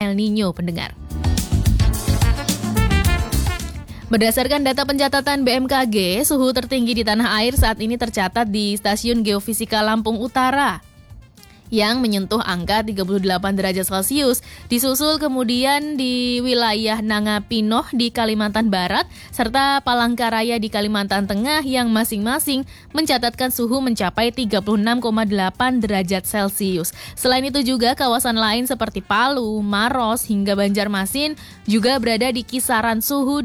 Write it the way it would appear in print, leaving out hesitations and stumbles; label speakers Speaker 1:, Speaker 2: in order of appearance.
Speaker 1: El Nino, pendengar. Berdasarkan data pencatatan BMKG, suhu tertinggi di tanah air saat ini tercatat di Stasiun Geofisika Lampung Utara yang menyentuh angka 38 derajat Celcius, disusul kemudian di wilayah Nangapinoh di Kalimantan Barat, serta Palangkaraya di Kalimantan Tengah yang masing-masing mencatatkan suhu mencapai 36,8 derajat Celcius. Selain itu juga kawasan lain seperti Palu, Maros, hingga Banjarmasin juga berada di kisaran suhu